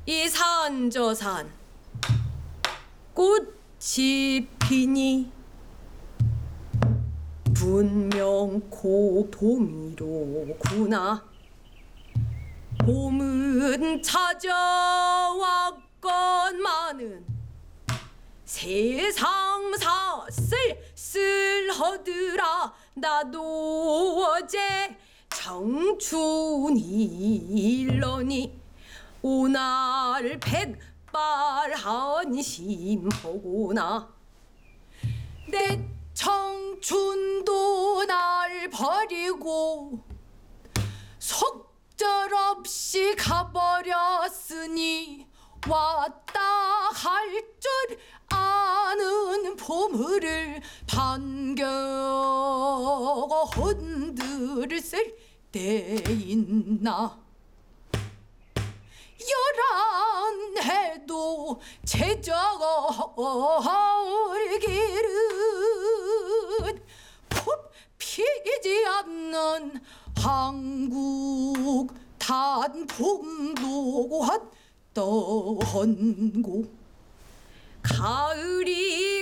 이 산 저 산 꽃이 피니 분명 고 봄이로구나. 봄은 찾아왔건만은 세상사 쓸쓸하더라. 나도 어제 청춘이 일러니 오날 백발 한심하구나. 내 청춘도 날 버리고 속절없이 가버렸으니 왔다 할 줄 아는 봄을 반겨 흔들을 때 있나. 열한 해도 제적을 길은 굽히지 않는 한국 단풍도 떴던고. 가을이